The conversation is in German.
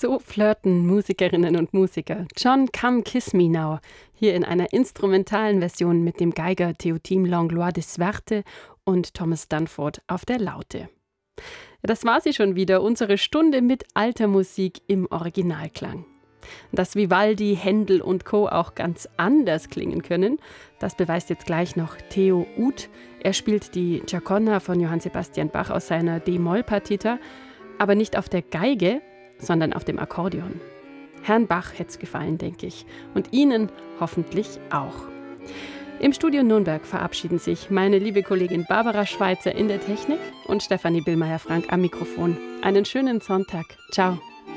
So flirten Musikerinnen und Musiker. John Come Kiss Me Now, hier in einer instrumentalen Version mit dem Geiger Théotime Langlois de Swarte und Thomas Dunford auf der Laute. Ja, das war sie schon wieder, unsere Stunde mit alter Musik im Originalklang. Dass Vivaldi, Händel und Co. auch ganz anders klingen können, das beweist jetzt gleich noch Theo Uth. Er spielt die Chaconne von Johann Sebastian Bach aus seiner D-Moll-Partita, aber nicht auf der Geige, sondern auf dem Akkordeon. Herrn Bach hätte es gefallen, denke ich. Und Ihnen hoffentlich auch. Im Studio Nürnberg verabschieden sich meine liebe Kollegin Barbara Schweitzer in der Technik und Stefanie Billmeier-Frank am Mikrofon. Einen schönen Sonntag. Ciao.